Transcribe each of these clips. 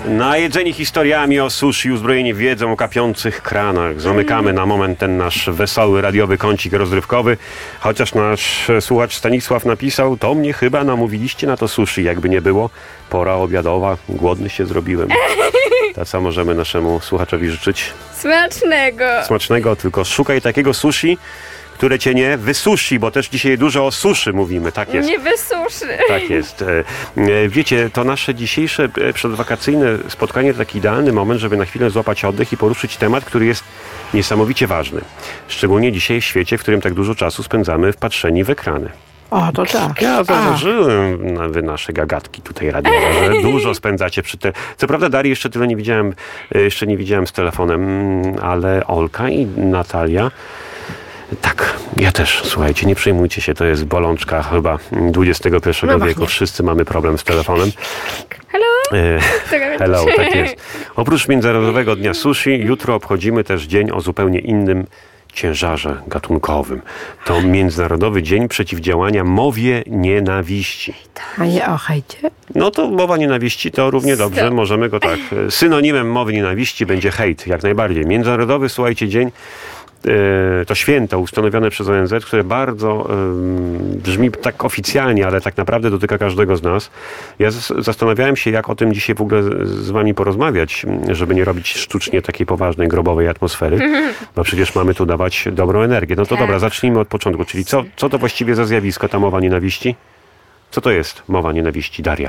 Najedzeni historiami o sushi, uzbrojeni wiedzą o kapiących kranach. Zamykamy na moment ten nasz wesoły, radiowy kącik rozrywkowy. Chociaż nasz słuchacz Stanisław napisał, to mnie chyba namówiliście na to sushi. Jakby nie było, pora obiadowa, głodny się zrobiłem. To co możemy naszemu słuchaczowi życzyć? Smacznego! Smacznego, tylko szukaj takiego sushi, które cię nie wysuszy, bo też dzisiaj dużo o suszy mówimy, tak jest. Nie wysuszy. Tak jest. Wiecie, to nasze dzisiejsze przedwakacyjne spotkanie to taki idealny moment, żeby na chwilę złapać oddech i poruszyć temat, który jest niesamowicie ważny. Szczególnie dzisiaj w świecie, w którym tak dużo czasu spędzamy wpatrzeni w ekrany. O, to tak. Ja zauważyłem wy nasze gagatki tutaj radiowe, że dużo spędzacie przy te... Co prawda Darii jeszcze tyle nie widziałem z telefonem, ale Olka i Natalia... Tak, ja też, słuchajcie, nie przejmujcie się, to jest bolączka chyba XXI wieku. Wszyscy mamy problem z telefonem. Hello? Hello, tak jest. Oprócz Międzynarodowego Dnia Sushi, jutro obchodzimy też dzień o zupełnie innym ciężarze gatunkowym. To Międzynarodowy Dzień Przeciwdziałania Mowie Nienawiści. A nie o hejcie? No to mowa nienawiści to równie dobrze, możemy go tak... Synonimem mowy nienawiści będzie hejt, jak najbardziej. Międzynarodowy, słuchajcie, dzień to święto ustanowione przez ONZ, które bardzo brzmi tak oficjalnie, ale tak naprawdę dotyka każdego z nas. Ja zastanawiałem się, jak o tym dzisiaj w ogóle z wami porozmawiać, żeby nie robić sztucznie takiej poważnej, grobowej atmosfery, bo przecież mamy tu dawać dobrą energię. No to dobra, zacznijmy od początku. Czyli co to właściwie za zjawisko, ta mowa nienawiści? Co to jest mowa nienawiści, Daria?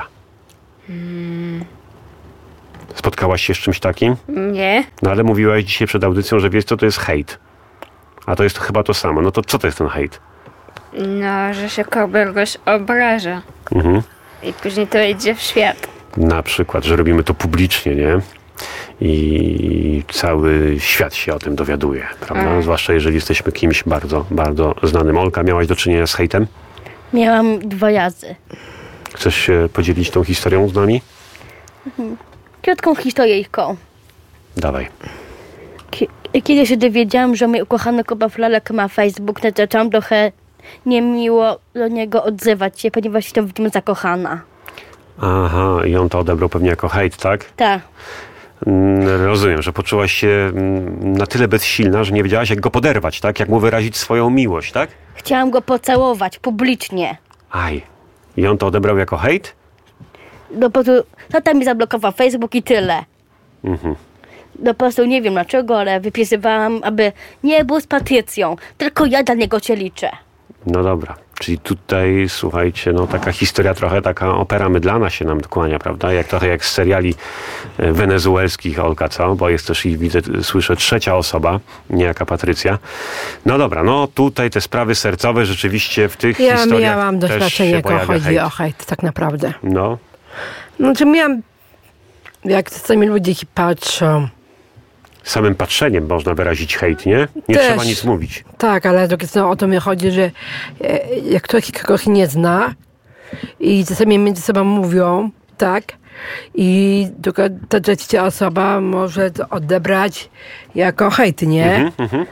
Spotkałaś się z czymś takim? Nie. No ale mówiłaś dzisiaj przed audycją, że wiesz, co to jest hejt. A to jest chyba to samo. No to co to jest ten hejt? No, że się kogoś obraża. I później to idzie w świat. Na przykład, że robimy to publicznie, nie? I cały świat się o tym dowiaduje, prawda? Zwłaszcza jeżeli jesteśmy kimś bardzo, bardzo znanym. Olka, miałaś do czynienia z hejtem? Miałam 2 razy. Chcesz się podzielić tą historią z nami? Krótką historyjką. Dawaj. Kiedy się dowiedziałam, że mój ukochany Kuba Flalek ma Facebook, to zaczęłam trochę niemiło do niego odzywać się, ponieważ jestem w nim zakochana. Aha, i on to odebrał pewnie jako hejt, tak? Tak. Rozumiem, że poczułaś się na tyle bezsilna, że nie wiedziałaś, jak go poderwać, tak? Jak mu wyrazić swoją miłość, tak? Chciałam go pocałować publicznie. Aj. I on to odebrał jako hejt? No po prostu tata mi zablokował Facebook i tyle. No po prostu nie wiem dlaczego, ale wypisywałam, aby nie był z Patrycją. Tylko ja dla niego się liczę. No dobra. Czyli tutaj, słuchajcie, no taka historia trochę, taka opera mydlana się nam kłania, prawda? Trochę jak z seriali wenezuelskich, Olka, co? Bo jest też i widzę, słyszę trzecia osoba, niejaka Patrycja. No dobra, no tutaj te sprawy sercowe rzeczywiście w tych historiach Ja miałam doświadczenie, jak chodzi o hejt, tak naprawdę. No. Znaczy miałam, jak sami ludzie patrzą. Samym patrzeniem można wyrazić hejt, nie? Nie Też. trzeba nic mówić. Tak, ale o to mi chodzi, że jak ktoś kogoś nie zna i czasami między sobą mówią, tak, i tylko ta trzecia osoba może to odebrać jako hejt, nie?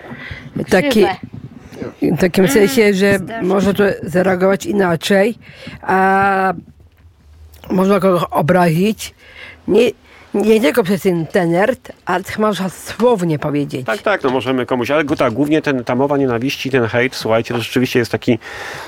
W takim sensie, że może to zareagować inaczej, a można kogoś obrazić. Nie tylko przez internet, ale można słownie powiedzieć. Tak, no możemy komuś, ale tak, głównie ta mowa nienawiści, ten hejt, słuchajcie, to rzeczywiście jest taki,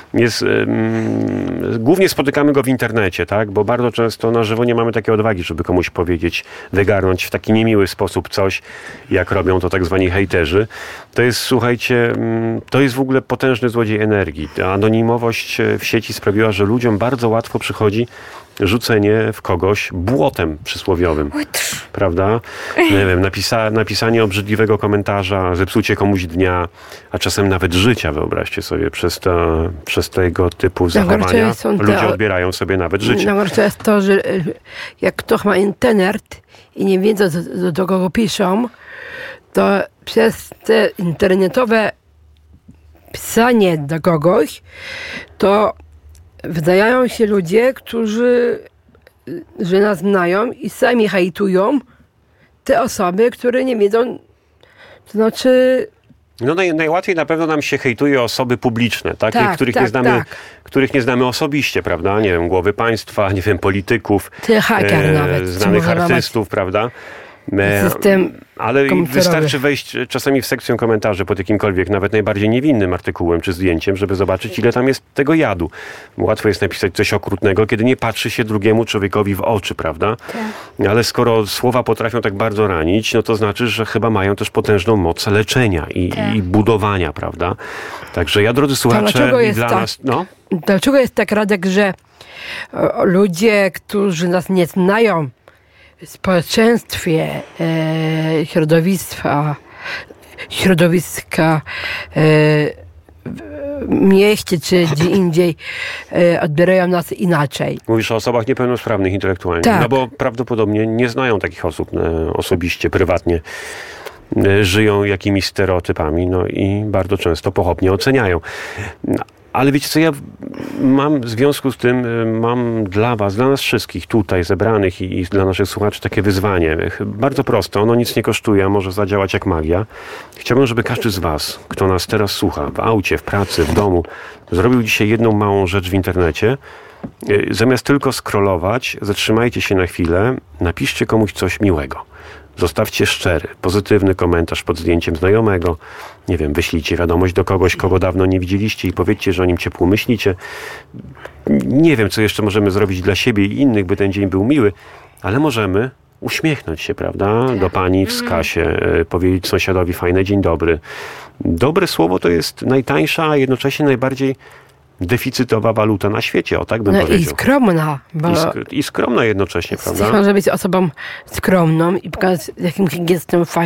głównie spotykamy go w internecie, tak, bo bardzo często na żywo nie mamy takiej odwagi, żeby komuś powiedzieć, wygarnąć w taki niemiły sposób coś, jak robią to tak zwani hejterzy. To jest, słuchajcie, to jest w ogóle potężny złodziej energii. Ta anonimowość w sieci sprawiła, że ludziom bardzo łatwo przychodzi rzucenie w kogoś błotem przysłowiowym. Prawda? Nie wiem, napisanie obrzydliwego komentarza, zepsucie komuś dnia, a czasem nawet życia, wyobraźcie sobie, przez tego typu zachowania ludzie odbierają sobie nawet życie. Najgorsze jest to, że jak ktoś ma internet i nie wiedzą, do kogo piszą, to przez te internetowe pisanie do kogoś, to wydają się ludzie, którzy że nas znają i sami hejtują te osoby, które nie wiedzą, to znaczy No najłatwiej na pewno nam się hejtuje osoby publiczne, takie, Tak, których, tak, nie znamy, tak. których nie znamy osobiście, prawda? Nie wiem, głowy państwa, nie wiem, polityków, Ty haker nawet, znanych czy może artystów, prawda? System Ale komputerowy. wystarczy wejść czasami w sekcję komentarzy pod jakimkolwiek, nawet najbardziej niewinnym artykułem czy zdjęciem, żeby zobaczyć, ile tam jest tego jadu. Łatwo jest napisać coś okrutnego, kiedy nie patrzy się drugiemu człowiekowi w oczy, prawda? Tak. Ale skoro słowa potrafią tak bardzo ranić, no to znaczy, że chyba mają też potężną moc leczenia i budowania, prawda? Także ja, drodzy słuchacze, dlaczego jest dla tak? nas... No, Dlaczego jest tak, Radek, że ludzie, którzy nas nie znają w społeczeństwie, środowiska w mieście czy gdzie indziej odbierają nas inaczej. mówisz o osobach niepełnosprawnych intelektualnie. Tak. No bo prawdopodobnie nie znają takich osób osobiście, prywatnie. Żyją jakimiś stereotypami, no i bardzo często pochopnie oceniają. Ale wiecie co, ja mam w związku z tym, mam dla was, dla nas wszystkich tutaj zebranych i dla naszych słuchaczy takie wyzwanie. Bardzo proste, ono nic nie kosztuje, a może zadziałać jak magia. Chciałbym, żeby każdy z was, kto nas teraz słucha, w aucie, w pracy, w domu, zrobił dzisiaj jedną małą rzecz w internecie. Zamiast tylko scrollować, zatrzymajcie się na chwilę, napiszcie komuś coś miłego. Zostawcie szczery, pozytywny komentarz pod zdjęciem znajomego. Nie wiem, wyślijcie wiadomość do kogoś, kogo dawno nie widzieliście i powiedzcie, że o nim ciepło myślicie. Nie wiem, co jeszcze możemy zrobić dla siebie i innych, by ten dzień był miły, ale możemy uśmiechnąć się, prawda? Do pani w skasie, powiedzieć sąsiadowi fajny dzień dobry. Dobre słowo to jest najtańsza, a jednocześnie najbardziej deficytowa waluta na świecie, o tak bym No i powiedział. skromna, bo I skromna jednocześnie, prawda? może być osobą skromną i pokazać, jakim gestem fajnym.